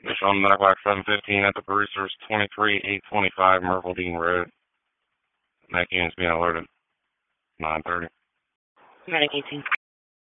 It's on Medivac 715 at the Brewster's 23825 Myrtledene Road. That unit's being alerted. 9:30. Medic 18.